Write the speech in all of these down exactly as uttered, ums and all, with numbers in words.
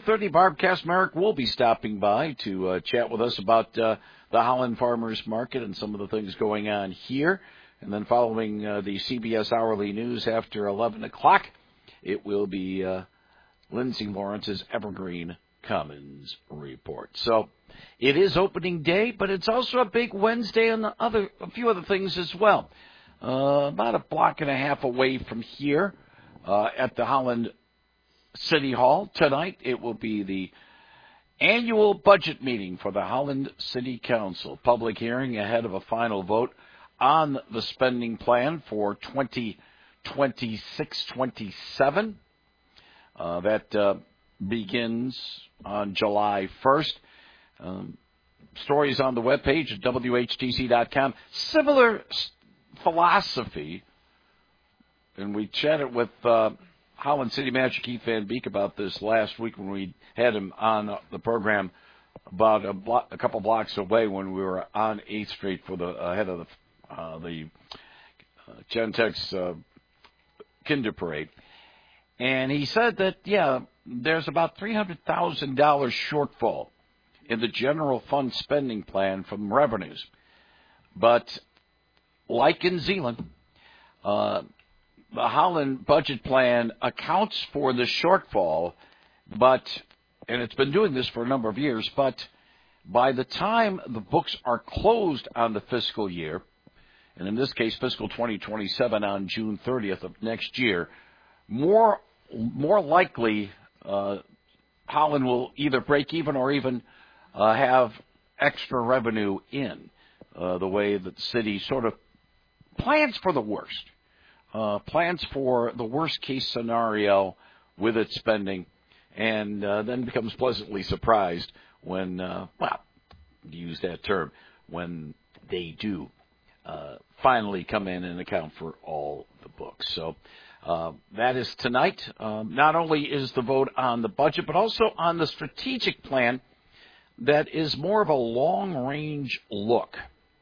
thirty, Barb Kasmarek will be stopping by to uh, chat with us about uh, the Holland Farmers Market and some of the things going on here. And then following uh, the C B S Hourly News after eleven o'clock, it will be uh, Lindsay Lawrence's Evergreen Commons Report. So it is opening day, but it's also a big Wednesday on the other, a few other things as well. Uh, about a block and a half away from here uh, at the Holland City Hall tonight, it will be the annual budget meeting for the Holland City Council. Public hearing ahead of a final vote on the spending plan for twenty twenty-six twenty-seven. Uh, that uh, begins on July first. Um, stories on the webpage at W H T C dot com. Similar philosophy, and we chatted with uh, Holland City Manager Keith Van Beek about this last week when we had him on uh, the program about a, block, a couple blocks away when we were on eighth Street for the ahead of the uh, the uh, Gentex uh, Kinder Parade. And he said that, yeah, there's about three hundred thousand dollars shortfall in the general fund spending plan from revenues. But like in Zeeland, uh, the Holland budget plan accounts for the shortfall, but, and it's been doing this for a number of years, but by the time the books are closed on the fiscal year, and in this case fiscal twenty twenty-seven on June thirtieth of next year, more more likely uh, Holland will either break even or even uh, have extra revenue in uh, the way that the city sort of plans for the worst, uh, plans for the worst case scenario with its spending, and uh, then becomes pleasantly surprised when, uh, well, to use that term, when they do uh, finally come in and account for all the books. So uh, that is tonight. Um, not only is the vote on the budget, but also on the strategic plan that is more of a long-range look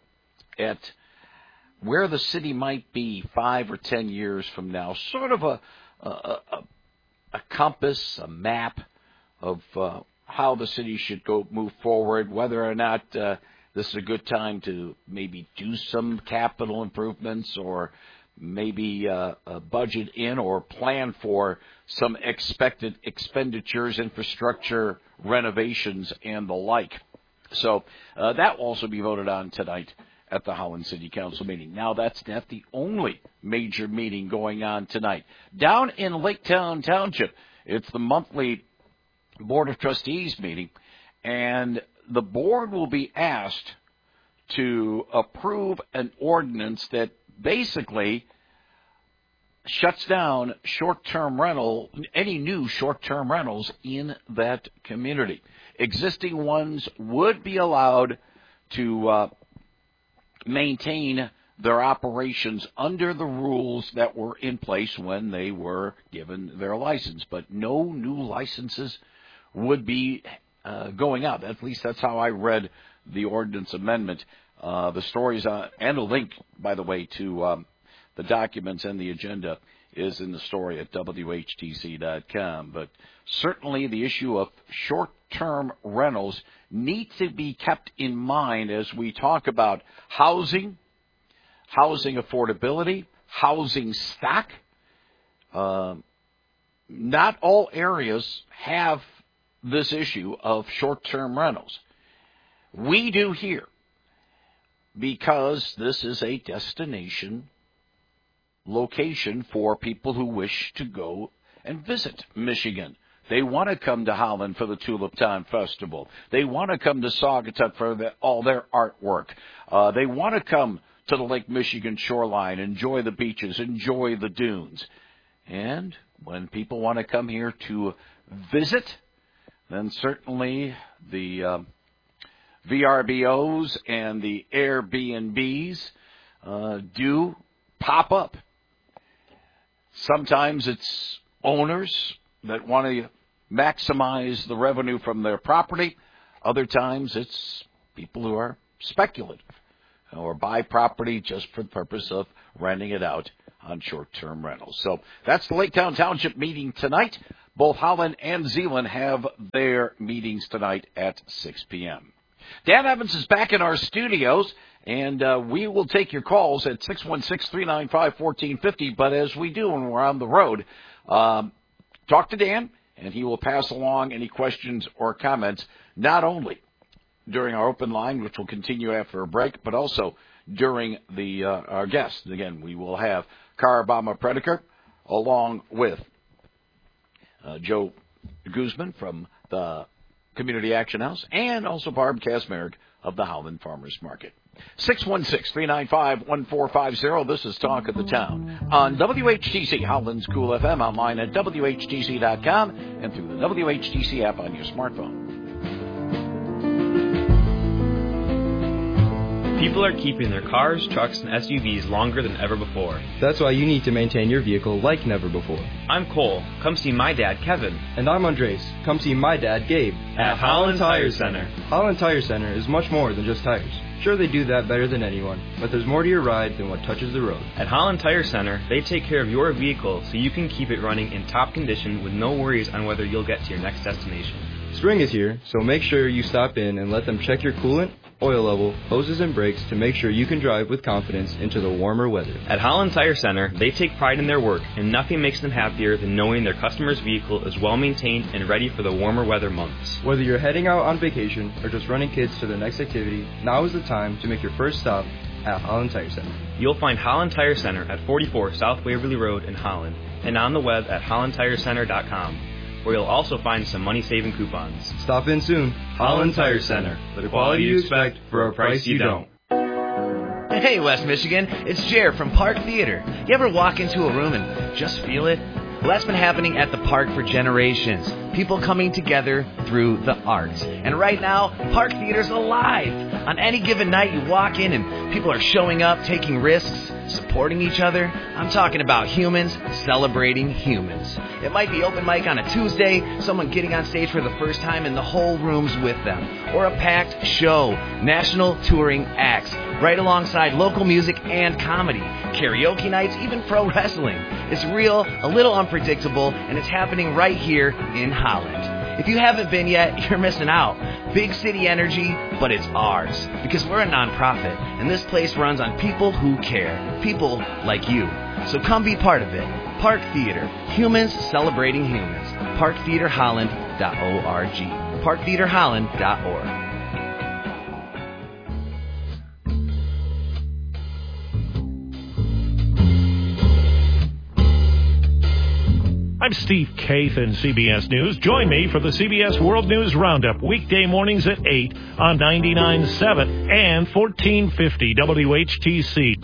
at where the city might be five or ten years from now, sort of a a, a, a compass, a map of uh, how the city should go move forward, whether or not uh, this is a good time to maybe do some capital improvements or maybe uh, a budget in or plan for some expected expenditures, infrastructure, renovations, and the like. So uh, that will also be voted on tonight at the Holland City Council meeting. Now, that's not the only major meeting going on tonight. Down in Laketown Township, it's the monthly Board of Trustees meeting, and the board will be asked to approve an ordinance that basically shuts down short-term rental, any new short-term rentals in that community. Existing ones would be allowed to uh, maintain their operations under the rules that were in place when they were given their license. But no new licenses would be uh, going out. At least that's how I read the ordinance amendment. Uh, the stories, uh, and a link, by the way, to um, the documents and the agenda is in the story at W H T C dot com. But certainly the issue of short-term rentals need to be kept in mind as we talk about housing, housing affordability, housing stock. Uh, not all areas have this issue of short-term rentals. We do here because this is a destination location for people who wish to go and visit Michigan. They want to come to Holland for the Tulip Time Festival. They want to come to Saugatuck for the, all their artwork. Uh, they want to come to the Lake Michigan shoreline, enjoy the beaches, enjoy the dunes. And when people want to come here to visit, then certainly the uh, V R B Os and the Airbnbs uh, do pop up. Sometimes it's owners that want to maximize the revenue from their property. Other times it's people who are speculative or buy property just for the purpose of renting it out on short-term rentals. So that's the Laketown Township meeting tonight. Both Holland and Zeeland have their meetings tonight at six p.m. Dan Evans is back in our studios, and uh, we will take your calls at six one six, three nine five, one four five zero. But as we do when we're on the road, um, talk to Dan, and he will pass along any questions or comments, not only during our open line, which will continue after a break, but also during the uh, our guests. Again, we will have Carabama Prediker along with uh, Joe Guzman from the Community Action House, and also Barb Kasmerich of the Howland Farmers Market. six one six, three nine five, one four five zero. This is Talk of the Town on W H T C, Howland's Cool F M, online at W H T C dot com and through the W H T C app on your smartphone. People are keeping their cars, trucks, and S U Vs longer than ever before. That's why you need to maintain your vehicle like never before. I'm Cole. Come see my dad, Kevin. And I'm Andres. Come see my dad, Gabe. At Holland Tire Center. Holland Tire Center is much more than just tires. Sure, they do that better than anyone, but there's more to your ride than what touches the road. At Holland Tire Center, they take care of your vehicle so you can keep it running in top condition with no worries on whether you'll get to your next destination. Spring is here, so make sure you stop in and let them check your coolant, oil level, hoses, and brakes to make sure you can drive with confidence into the warmer weather. At Holland Tire Center, they take pride in their work, and nothing makes them happier than knowing their customer's vehicle is well maintained and ready for the warmer weather months. Whether you're heading out on vacation or just running kids to their next activity, now is the time to make your first stop at Holland Tire Center. You'll find Holland Tire Center at forty-four South Waverly Road in Holland, and on the web at holland tire center dot com, where you'll also find some money-saving coupons. Stop in soon. Holland Tire Center. The quality you expect for a price you don't. Hey, West Michigan. It's Jer from Park Theater. You ever walk into a room and just feel it? Well, that's been happening at the park for generations. People coming together through the arts. And right now, Park Theater's alive. On any given night, you walk in and people are showing up, taking risks, supporting each other. I'm talking about humans celebrating humans. It might be open mic on a Tuesday, someone getting on stage for the first time and the whole room's with them. Or a packed show, national touring acts, right alongside local music and comedy. Karaoke nights, even pro wrestling. It's real, a little unpredictable, and it's happening right here in Holland. If you haven't been yet, you're missing out. Big city energy, but it's ours. Because we're a nonprofit, and this place runs on people who care. People like you. So come be part of it. Park Theater. Humans celebrating humans. park theater holland dot org. park theater holland dot org. I'm Steve Kaith in C B S News. Join me for the C B S World News Roundup, weekday mornings at eight on ninety-nine point seven and fourteen fifty W H T C.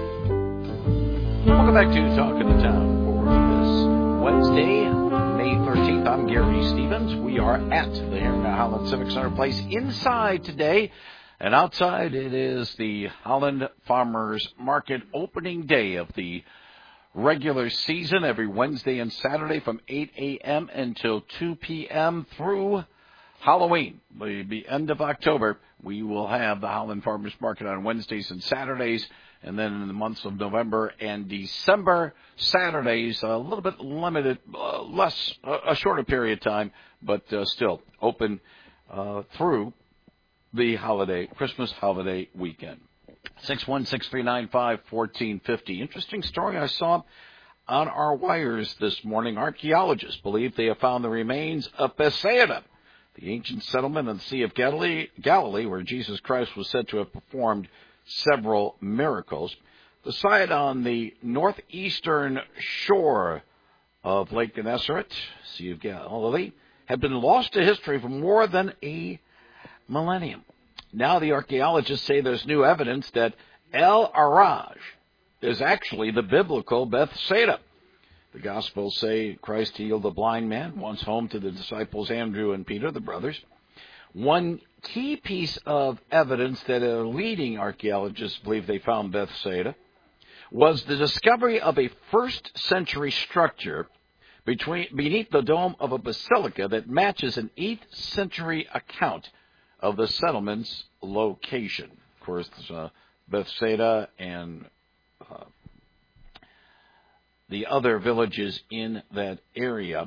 Welcome back to Talk of the Town for this Wednesday, May thirteenth. I'm Gary Stevens. We are at the Herring Holland Civic Center Place inside today, and outside it is the Holland Farmers Market opening day of the regular season every Wednesday and Saturday from eight a.m. until two p.m. through Halloween. By the end of October, we will have the Holland Farmers Market on Wednesdays and Saturdays, and then in the months of November and December, Saturdays, a little bit limited, uh, less, uh, a shorter period of time, but uh, still open uh, through the holiday, Christmas holiday weekend. six one six, three nine five, one four five zero. Interesting story I saw on our wires this morning. Archaeologists believe they have found the remains of Bethsaida, the ancient settlement in the Sea of Galilee, Galilee, where Jesus Christ was said to have performed several miracles. The site on the northeastern shore of Lake Gennesaret, Sea of Galilee, had been lost to history for more than a millennium. Now the archaeologists say there's new evidence that El Araj is actually the biblical Bethsaida. The Gospels say Christ healed a blind man, once home to the disciples Andrew and Peter, the brothers. One key piece of evidence that a leading archaeologists believe they found Bethsaida was the discovery of a first century structure between, beneath the dome of a basilica that matches an eighth century account of the settlement's location. Of course, uh, Bethsaida and uh, the other villages in that area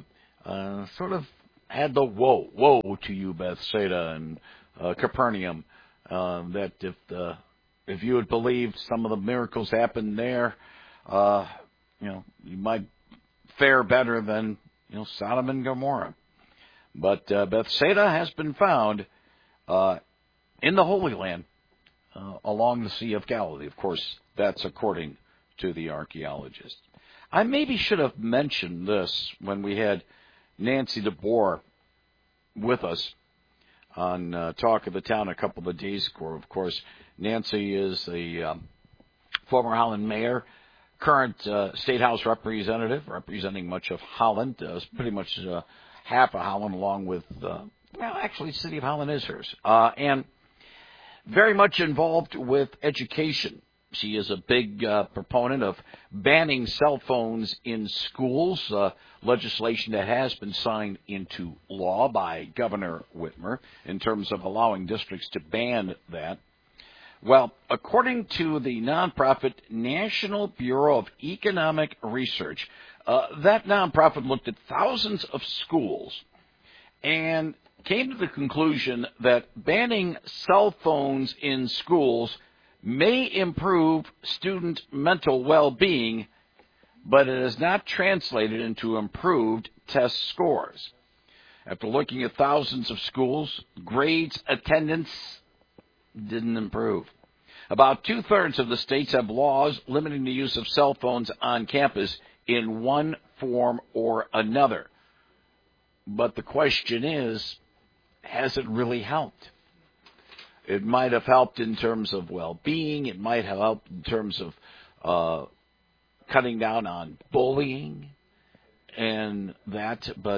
uh, sort of had the woe, woe to you, Bethsaida and uh, Capernaum, uh, that if the if you had believed some of the miracles happened there, uh, you know, you might fare better than, you know, Sodom and Gomorrah. But uh, Bethsaida has been found uh, in the Holy Land uh, along the Sea of Galilee. Of course, that's according to the archaeologists. I maybe should have mentioned this when we had Nancy DeBoer with us on uh, Talk of the Town a couple of days ago. Of course, Nancy is a um, former Holland mayor, current uh, State House representative, representing much of Holland, uh, pretty much uh, half of Holland, along with, uh, well, actually, the city of Holland is hers, uh, and very much involved with education. She is a big uh, proponent of banning cell phones in schools, uh, legislation that has been signed into law by Governor Whitmer in terms of allowing districts to ban that. Well, according to the nonprofit National Bureau of Economic Research, uh, that nonprofit looked at thousands of schools and came to the conclusion that banning cell phones in schools may improve student mental well-being, but it is not translated into improved test scores. After looking at thousands of schools, grades, attendance didn't improve. About two-thirds of the states have laws limiting the use of cell phones on campus in one form or another. But the question is, has it really helped? It might have helped in terms of well-being. It might have helped in terms of uh, cutting down on bullying and that, but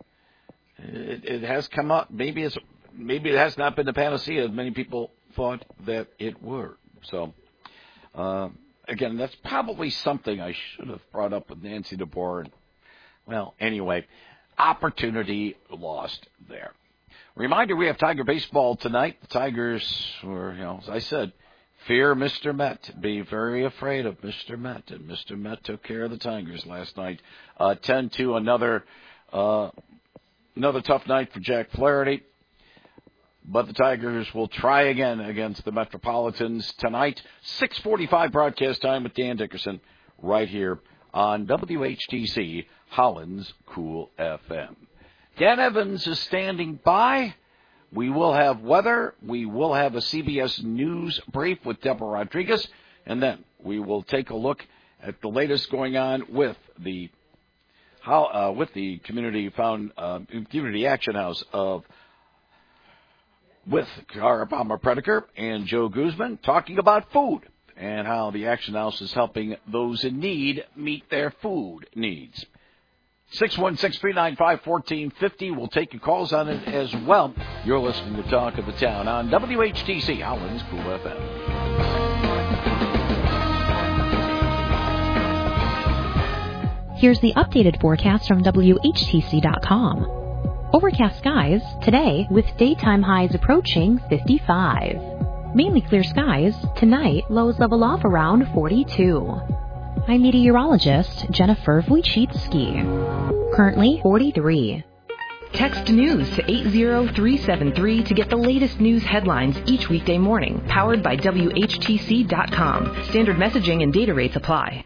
it, it has come up. Maybe it's maybe it has not been the panacea as many people thought that it were. So, uh, again, that's probably something I should have brought up with Nancy DeBoer. Well, anyway, opportunity lost there. Reminder, we have Tiger baseball tonight. The Tigers were, you know, as I said, fear Mister Met. Be very afraid of Mister Met. And Mister Met took care of the Tigers last night. Uh, ten two, another, uh, another tough night for Jack Flaherty. But the Tigers will try again against the Metropolitans tonight. six forty-five broadcast time with Dan Dickerson right here on W H T C, Holland's Cool F M. Dan Evans is standing by. We will have weather. We will have a C B S News brief with Deborah Rodriguez. And then we will take a look at the latest going on with the how uh, with the Community Found uh, Community Action House of with Cara Palmer Prediker and Joe Guzman talking about food and how the Action House is helping those in need meet their food needs. six one six, three nine five, one four five zero. We'll take your calls on it as well. You're listening to Talk of the Town on W H T C, Holland's Cool F M. Here's the updated forecast from W H T C dot com. Overcast skies today with daytime highs approaching fifty-five. Mainly clear skies tonight, lows level off around forty-two. I'm meteorologist Jennifer Wojcicki. Currently forty-three. Text news to eight zero three seven three to get the latest news headlines each weekday morning. Powered by W H T C dot com. Standard messaging and data rates apply.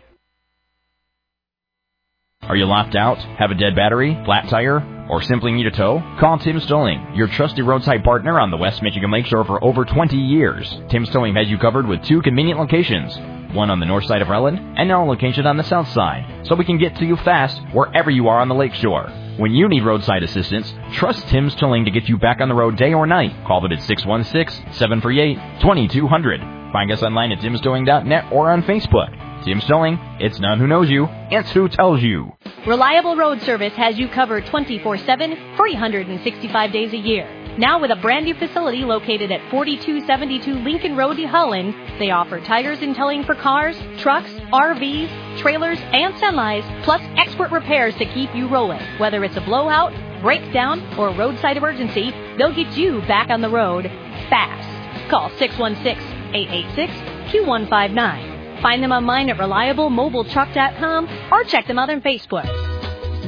Are you locked out? Have a dead battery? Flat tire? Or simply need a tow? Call Tim's Towing, your trusted roadside partner on the West Michigan Lakeshore for over twenty years. Tim's Towing has you covered with two convenient locations. One on the north side of Relland, and now a location on the south side, so we can get to you fast wherever you are on the lakeshore. When you need roadside assistance, trust Tim's Towing to get you back on the road day or night. Call them at six one six, seven three eight, two two zero zero. Find us online at tims towing dot net or on Facebook. Tim's Towing, it's not who knows you, it's who tells you. Reliable Road Service has you covered twenty-four seven, three hundred sixty-five days a year. Now with a brand new facility located at forty-two seventy-two Lincoln Road, Holland, they offer tires and towing for cars, trucks, R Vs, trailers, and semis, plus expert repairs to keep you rolling. Whether it's a blowout, breakdown, or roadside emergency, they'll get you back on the road fast. Call six one six, eight eight six, two one five nine. Find them online at reliable mobile truck dot com or check them out on Facebook.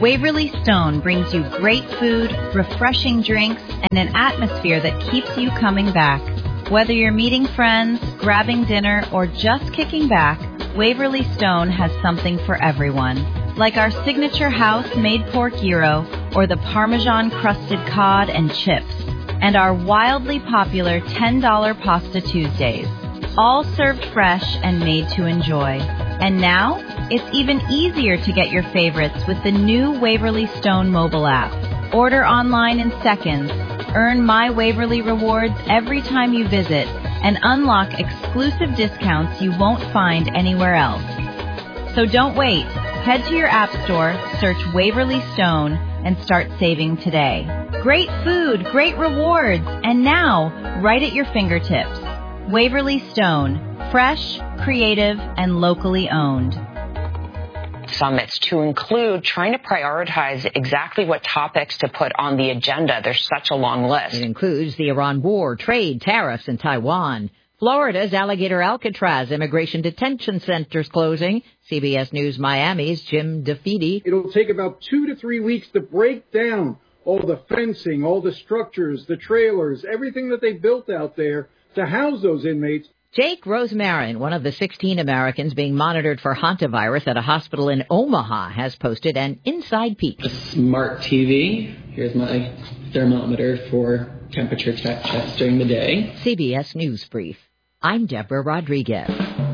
Waverly Stone brings you great food, refreshing drinks, and an atmosphere that keeps you coming back. Whether you're meeting friends, grabbing dinner, or just kicking back, Waverly Stone has something for everyone. Like our signature house-made pork gyro or the Parmesan-crusted cod and chips, and our wildly popular ten dollar Pasta Tuesdays. All served fresh and made to enjoy. And now, it's even easier to get your favorites with the new Waverly Stone mobile app. Order online in seconds, earn My Waverly rewards every time you visit, and unlock exclusive discounts you won't find anywhere else. So don't wait. Head to your app store, search Waverly Stone, and start saving today. Great food, great rewards, and now, right at your fingertips. Waverly Stone, fresh, creative, and locally owned. Summits to include trying to prioritize exactly what topics to put on the agenda. There's such a long list. It includes the Iran war, trade, tariffs, and Taiwan. Florida's Alligator Alcatraz Immigration Detention Center's closing. C B S News Miami's Jim DeFede. It'll take about two to three weeks to break down all the fencing, all the structures, the trailers, everything that they built out there to house those inmates. Jake Rosemarin, one of the sixteen Americans being monitored for hantavirus at a hospital in Omaha, has posted an inside peek. A smart T V. Here's my thermometer for temperature check checks during the day. C B S News Brief. I'm Deborah Rodriguez.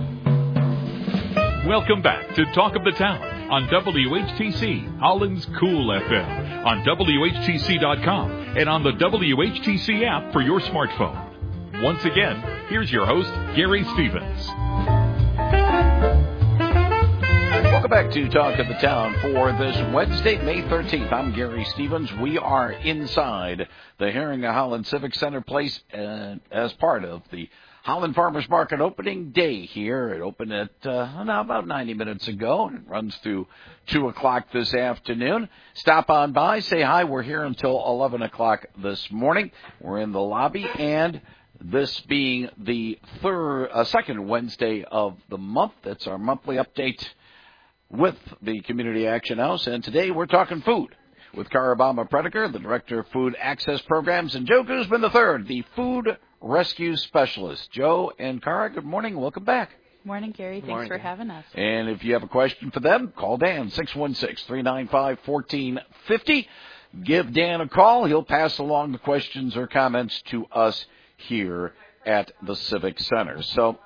Welcome back to Talk of the Town on W H T C, Holland's Cool F M, on W H T C dot com, and on the W H T C app for your smartphone. Once again, here's your host, Gary Stevens. Welcome back to Talk of the Town for this Wednesday, May thirteenth. I'm Gary Stevens. We are inside the Herring of Holland Civic Center place uh, as part of the Holland Farmers Market opening day here. It opened at uh, now about ninety minutes ago, and it runs through two o'clock this afternoon. Stop on by, say hi. We're here until eleven o'clock this morning. We're in the lobby, and this being the third, uh, second Wednesday of the month, that's our monthly update with the Community Action House. And today we're talking food with Carabama Prediker, the Director of Food Access Programs, and Joe Guzman the third, the Food Rescue Specialist. Joe and Cara, good morning. Welcome back. Morning, Gary. Thanks morning. for having us. And if you have a question for them, call Dan, six one six, three nine five, one four five zero. Give Dan a call. He'll pass along the questions or comments to us here at the Civic Center. So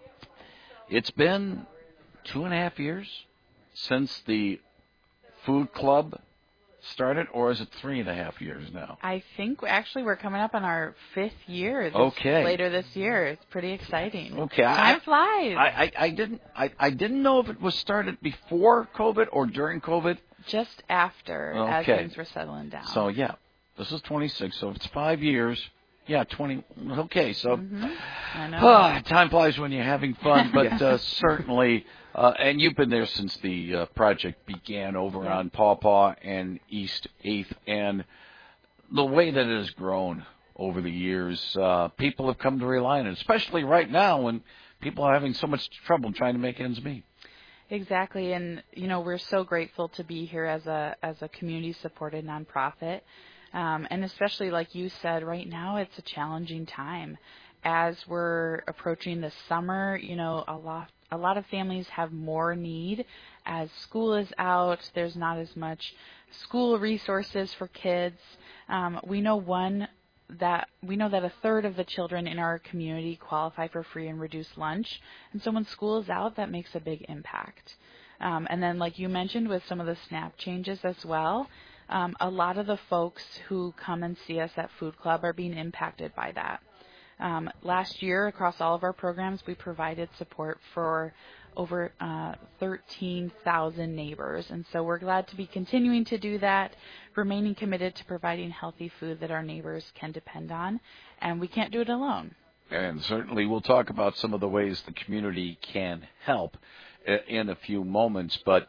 it's been two and a half years since the food club started, or is it three and a half years now? I think actually we're coming up on our fifth year. This, okay. Later this year, it's pretty exciting. Okay. Time I, flies. I, I, I didn't I, I didn't know if it was started before COVID or during COVID. Just after, okay. as things were settling down. So yeah, this is twenty-six. So it's five years. Yeah, twenty. Okay, so mm-hmm. I know. Ah, time flies when you're having fun, but yeah. uh, certainly, uh, and you've been there since the uh, project began over yeah. on Paw Paw and East eighth, and the way that it has grown over the years, uh, people have come to rely on it, especially right now when people are having so much trouble trying to make ends meet. Exactly, and you know we're so grateful to be here as a as a community-supported nonprofit. Um, and especially, like you said, right now it's a challenging time. As we're approaching the summer, you know, a lot a lot of families have more need. As school is out, there's not as much school resources for kids. Um, we know one that we know that a third of the children in our community qualify for free and reduced lunch. And so when school is out, that makes a big impact. Um, and then, like you mentioned, with some of the SNAP changes as well, Um, a lot of the folks who come and see us at Food Club are being impacted by that. Um, last year, across all of our programs, we provided support for over uh, thirteen thousand neighbors. And so we're glad to be continuing to do that, remaining committed to providing healthy food that our neighbors can depend on. And we can't do it alone. And certainly we'll talk about some of the ways the community can help in a few moments. But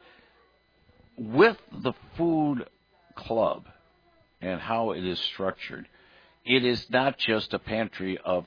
with the food club and how it is structured, it is not just a pantry of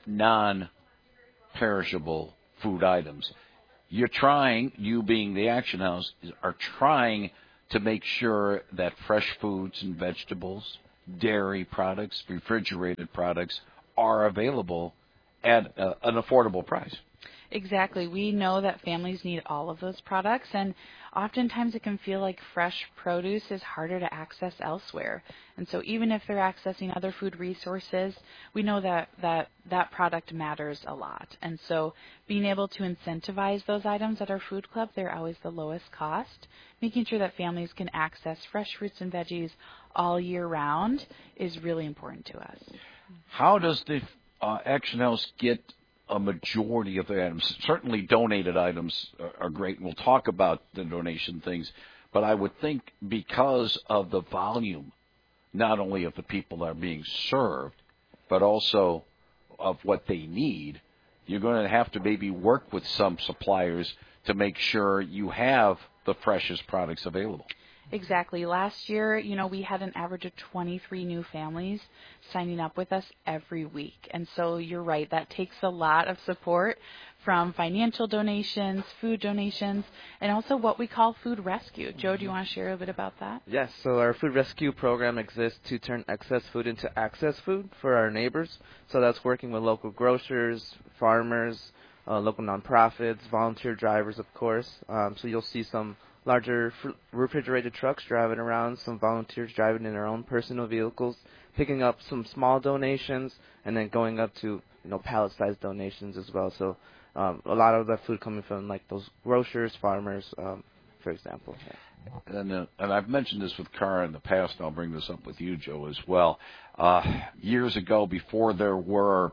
non-perishable food items. You're trying, you being the Action House, are trying to make sure that fresh foods and vegetables, dairy products, refrigerated products are available at uh, an affordable price. Exactly. We know that families need all of those products, and oftentimes it can feel like fresh produce is harder to access elsewhere. And so even if they're accessing other food resources, we know that that, that product matters a lot. And so being able to incentivize those items at our food club, they're always the lowest cost. Making sure that families can access fresh fruits and veggies all year round is really important to us. How does the uh, Action House get a majority of the items? Certainly donated items are, are great, and we'll talk about the donation things, but I would think because of the volume, not only of the people that are being served, but also of what they need, you're going to have to maybe work with some suppliers to make sure you have the freshest products available. Exactly. Last year, you know, we had an average of twenty-three new families signing up with us every week. And so you're right, that takes a lot of support from financial donations, food donations, and also what we call food rescue. Joe, do you want to share a bit about that? Yes. So our food rescue program exists to turn excess food into access food for our neighbors. So that's working with local grocers, farmers, uh, local nonprofits, volunteer drivers, of course. Um, so you'll see some larger fr- refrigerated trucks driving around, some volunteers driving in their own personal vehicles, picking up some small donations, and then going up to, you know, pallet-sized donations as well. So um, a lot of that food coming from like those grocers, farmers, um, for example. Yeah. And, uh, and I've mentioned this with Cara in the past, and I'll bring this up with you, Joe, as well. Uh, years ago, before there were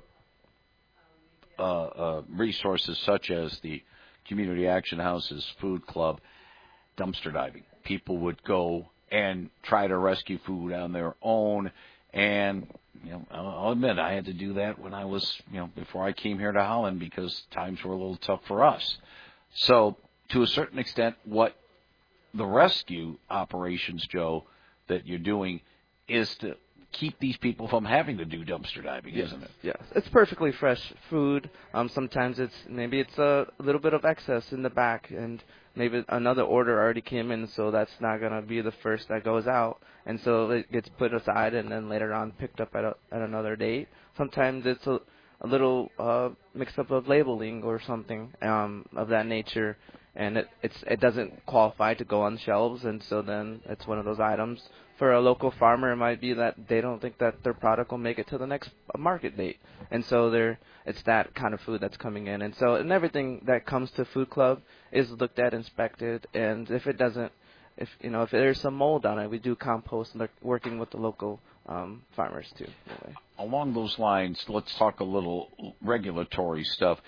uh, uh, resources such as the Community Action House's Food Club, dumpster diving. People would go and try to rescue food on their own, and you know, I'll admit I had to do that when I was, you know, before I came here to Holland because times were a little tough for us. So, to a certain extent, what the rescue operations, Joe, that you're doing is to keep these people from having to do dumpster diving, yes, isn't it? Yes, it's perfectly fresh food. Um, sometimes it's maybe it's a little bit of excess in the back, and maybe another order already came in, so that's not going to be the first that goes out. And so it gets put aside and then later on picked up at, a, at another date. Sometimes it's a, a little uh, mix-up of labeling or something um, of that nature, and it, it's, it doesn't qualify to go on shelves, and so then it's one of those items. For a local farmer, it might be that they don't think that their product will make it to the next market date. And so they're, it's that kind of food that's coming in. And so and everything that comes to Food Club is looked at, inspected, and if it doesn't, if you know, if there's some mold on it, we do compost, and working with the local um, farmers too. Anyway. Along those lines, let's talk a little regulatory stuff.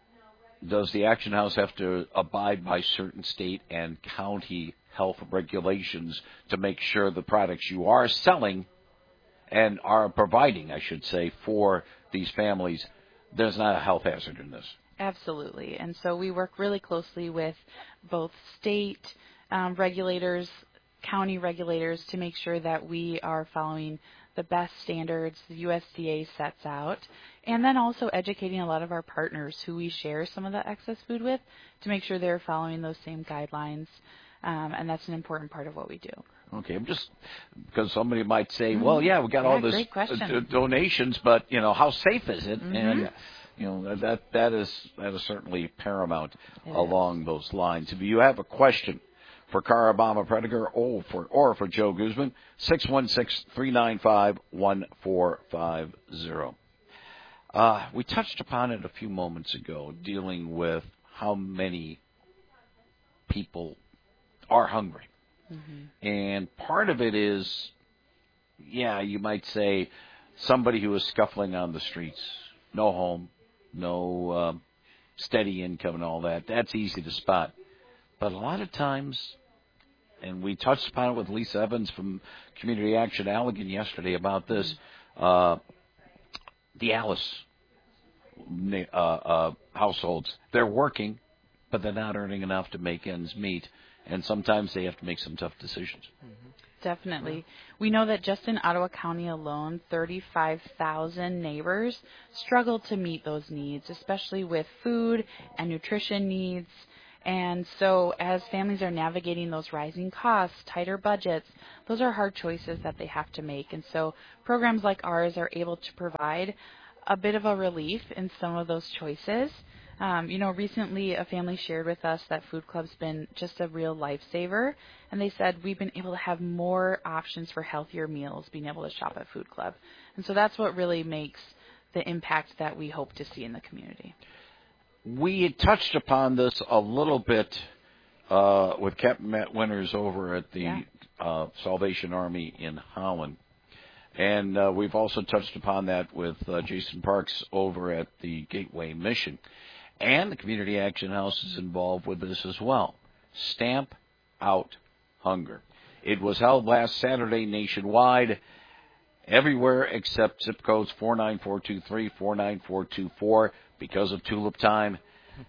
Does the Action House have to abide by certain state and county health regulations to make sure the products you are selling and are providing, I should say, for these families, there's not a health hazard in this? Absolutely. And so we work really closely with both state um, regulators, county regulators, to make sure that we are following the best standards the U S D A sets out, and then also educating a lot of our partners who we share some of the excess food with to make sure they're following those same guidelines, um, and that's an important part of what we do. Okay, I'm just because somebody might say, well, yeah, we got yeah, all this great question. uh, donations, but you know, how safe is it? Mm-hmm. And you know, that that is that is certainly paramount it along is. those lines. If you have a question for Cara Obama Prediger or for or for Joe Guzman, six one six, three nine five, one four five zero. Uh, we touched upon it a few moments ago, dealing with how many people are hungry. Mm-hmm. And part of it is, yeah, you might say somebody who is scuffling on the streets, no home, no um, steady income and all that. That's easy to spot. But a lot of times, and we touched upon it with Lisa Evans from Community Action Allegan yesterday about this, uh, the Alice uh, uh, households, they're working, but they're not earning enough to make ends meet. And sometimes they have to make some tough decisions. Mm-hmm. Definitely. We know that just in Ottawa County alone, thirty-five thousand neighbors struggle to meet those needs, especially with food and nutrition needs. And so as families are navigating those rising costs, tighter budgets, those are hard choices that they have to make. And so programs like ours are able to provide a bit of a relief in some of those choices. Um, you know, recently a family shared with us that Food Club's been just a real lifesaver, and they said we've been able to have more options for healthier meals being able to shop at Food Club. And so that's what really makes the impact that we hope to see in the community. We had touched upon this a little bit uh, with Captain Matt Winters over at the yeah. uh, Salvation Army in Holland. And uh, we've also touched upon that with uh, Jason Parks over at the Gateway Mission. And the Community Action House is involved with this as well. Stamp Out Hunger. It was held last Saturday nationwide, everywhere except zip codes four nine four two three, four nine four two four. Because of Tulip Time,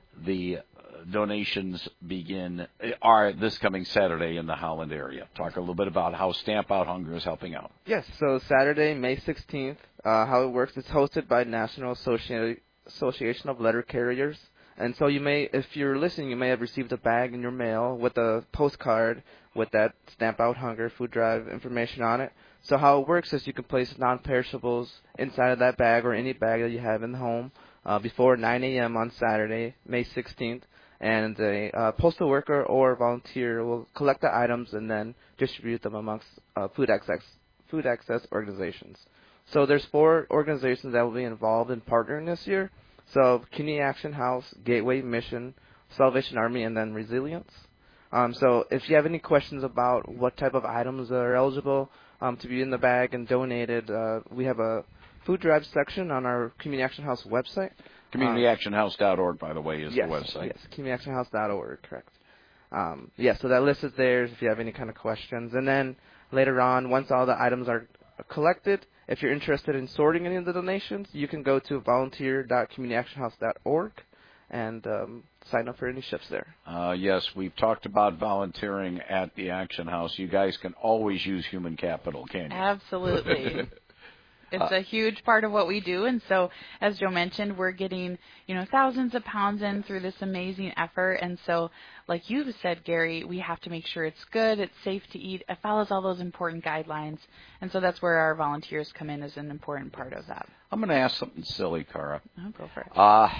the donations begin are this coming Saturday in the Holland area. Talk a little bit about how Stamp Out Hunger is helping out. Yes, so Saturday, May sixteenth, uh, how it works, it's hosted by National Associ- Association of Letter Carriers. And so you may, if you're listening, you may have received a bag in your mail with a postcard with that Stamp Out Hunger food drive information on it. So how it works is you can place non-perishables inside of that bag or any bag that you have in the home uh, before nine a.m. on Saturday, May sixteenth. And a uh, postal worker or volunteer will collect the items and then distribute them amongst uh, food access food access organizations. So there's four organizations that will be involved in partnering this year. So Community Action House, Gateway Mission, Salvation Army, and then Resilience. Um, so if you have any questions about what type of items are eligible um, to be in the bag and donated, uh, we have a food drive section on our Community Action House website. community action house dot org, by the way, is yes, the website. Yes, community action house dot org, correct. Um, yeah, so that list is there if you have any kind of questions. And then later on, once all the items are collected, if you're interested in sorting any of the donations, you can go to volunteer dot community action house dot org and um, sign up for any shifts there. Uh, yes, we've talked about volunteering at the Action House. You guys can always use human capital, can't you? Absolutely. It's a huge part of what we do, and so, as Joe mentioned, we're getting, you know, thousands of pounds in through this amazing effort, and so, like you said, Gary, we have to make sure it's good, it's safe to eat, it follows all those important guidelines, and so that's where our volunteers come in as an important part of that. I'm going to ask something silly, Cara. Oh, go for it. Uh,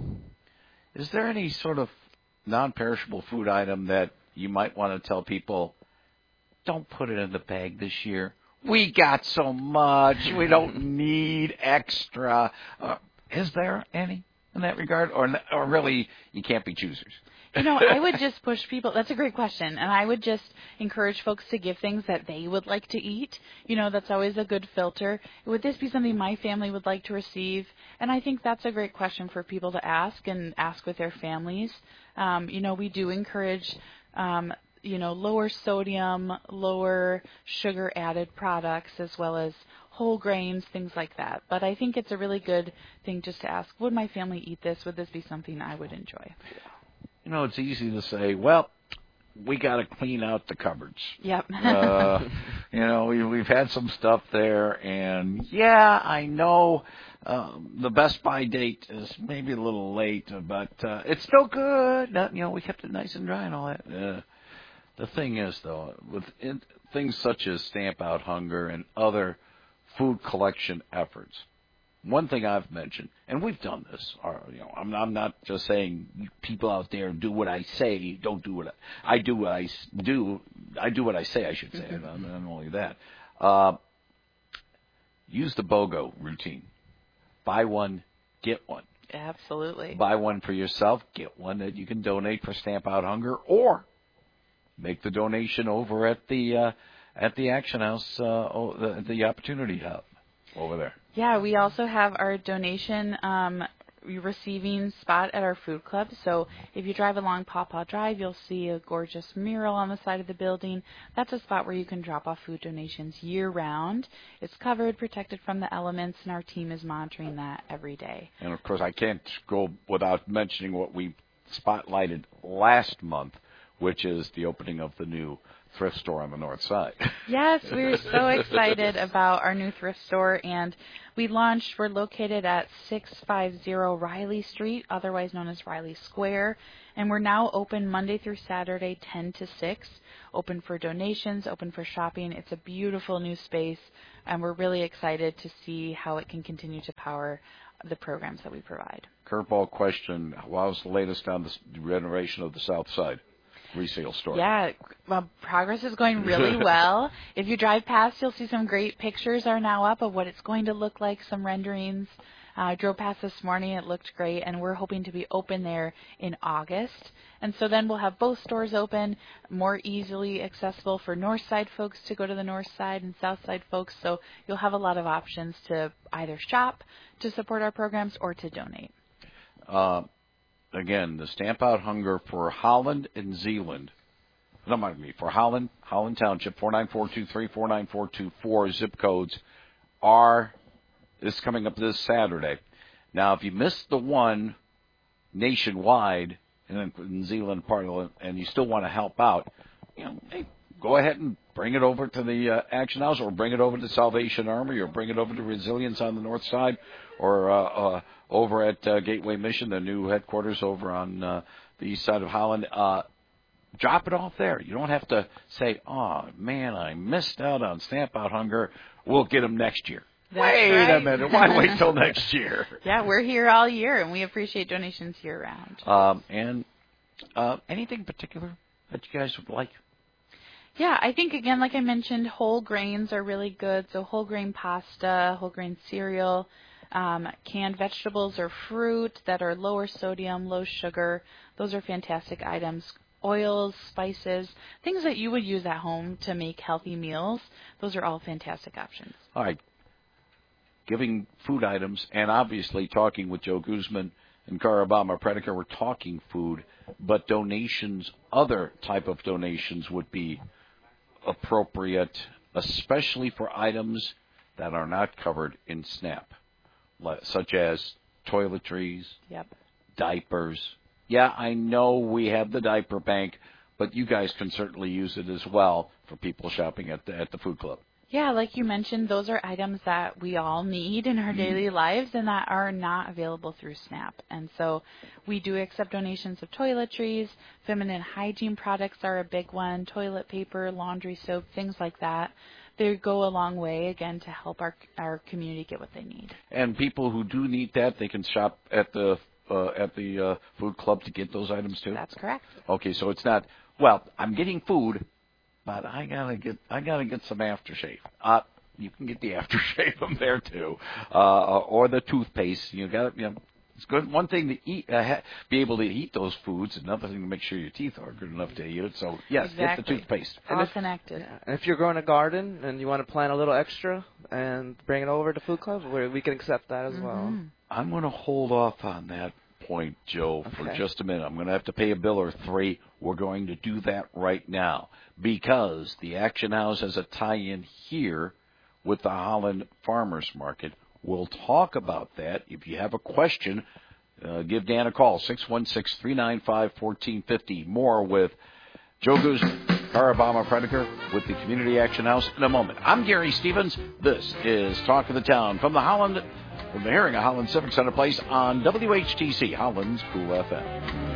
is there any sort of non-perishable food item that you might want to tell people, don't put it in the bag this year? We got so much. We don't need extra. Uh, is there any in that regard? Or, or really, you can't be choosers? You know, I would just push people. That's a great question. And I would just encourage folks to give things that they would like to eat. You know, that's always a good filter. Would this be something my family would like to receive? And I think that's a great question for people to ask and ask with their families. Um, you know, we do encourage um you know, lower sodium, lower sugar added products, as well as whole grains, things like that. But I think it's a really good thing just to ask, would my family eat this? Would this be something I would enjoy? You know, it's easy to say, well, we got to clean out the cupboards. Yep. uh, you know, we, we've had some stuff there, and yeah, I know um, the Best By date is maybe a little late, but uh, it's still good. You know, we kept it nice and dry and all that. Uh, The thing is, though, with in, things such as Stamp Out Hunger and other food collection efforts, one thing I've mentioned, and we've done this, or, you know, I'm, I'm not just saying people out there do what I say, don't do what I, I do what I do, I do what I say, I should say, mm-hmm. not, not only that. Uh, use the BOGO routine. Buy one, get one. Absolutely. Buy one for yourself, get one that you can donate for Stamp Out Hunger, or make the donation over at the uh, at the Action House, uh, oh, the, the Opportunity Hub over there. Yeah, we also have our donation um, receiving spot at our food club. So if you drive along Paw Paw Drive, you'll see a gorgeous mural on the side of the building. That's a spot where you can drop off food donations year-round. It's covered, protected from the elements, and our team is monitoring that every day. And, of course, I can't go without mentioning what we spotlighted last month, which is the opening of the new thrift store on the north side. Yes, we're so excited about our new thrift store, and we launched, we're located at six fifty Riley Street, otherwise known as Riley Square, and we're now open Monday through Saturday, ten to six, open for donations, open for shopping. It's a beautiful new space, and we're really excited to see how it can continue to power the programs that we provide. Curveball question, how's the latest on the renovation of the south side resale store? Yeah, well, progress is going really well. If you drive past, you'll see some great pictures are now up of what it's going to look like, some renderings. Uh, I drove past this morning. It looked great, and we're hoping to be open there in August. And so then we'll have both stores open, more easily accessible for north side folks to go to the north side and south side folks. So you'll have a lot of options to either shop to support our programs or to donate. Uh, again, the Stamp Out Hunger for Holland and Zeeland. No, mind me, for Holland, Holland Township, four nine four two three, four nine four two four zip codes are this coming up this Saturday. Now, if you missed the one nationwide in, in Zeeland part of it, and you still want to help out, you know, hey, go ahead and bring it over to the uh, Action House, or bring it over to Salvation Army, or bring it over to Resilience on the north side, or uh, uh, over at uh, Gateway Mission, the new headquarters over on uh, the east side of Holland. Uh, drop it off there. You don't have to say, oh, man, I missed out on Stamp Out Hunger. We'll get them next year. That's wait right. a minute. Why wait till next year? Yeah, we're here all year, and we appreciate donations year-round. Um, and uh, anything particular that you guys would like? Yeah, I think, again, like I mentioned, whole grains are really good. So whole grain pasta, whole grain cereal, um, canned vegetables or fruit that are lower sodium, low sugar. Those are fantastic items. Oils, spices, things that you would use at home to make healthy meals. Those are all fantastic options. All right. Giving food items, and obviously talking with Joe Guzman and Carabama Prediker, we're talking food, but donations, other type of donations would be appropriate, especially for items that are not covered in SNAP, such as toiletries, yep. diapers. Yeah, I know we have the diaper bank, but you guys can certainly use it as well for people shopping at the, at the food club. Yeah, like you mentioned, those are items that we all need in our daily lives and that are not available through SNAP. And so we do accept donations of toiletries. Feminine hygiene products are a big one. Toilet paper, laundry soap, things like that. They go a long way, again, to help our our community get what they need. And people who do need that, they can shop at the uh, at the uh, food club to get those items too? That's correct. Okay, so it's not, well, I'm getting food, but I gotta get I gotta get some aftershave. Uh, you can get the aftershave from there too, uh, or the toothpaste. You got you know, it's good. One thing to eat, uh, ha- be able to eat those foods. Another thing to make sure your teeth are good enough to eat it. So yes, exactly. Get the toothpaste. All and if, connected. Yeah. And if you're growing a garden and you want to plant a little extra and bring it over to Food Club, where we can accept that as mm-hmm. well. I'm going to hold off on that point, Joe, okay. for just a minute. I'm going to have to pay a bill or three. We're going to do that right now because the Action House has a tie-in here with the Holland Farmers Market. We'll talk about that. If you have a question, uh, give Dan a call, six one six, three nine five, one four five zero. More with Joe Goose, Carabama Prediker with the Community Action House in a moment. I'm Gary Stevens. This is Talk of the Town from the Holland, from the hearing of Holland Civic Center Place on W H T C, Holland's Cool F M.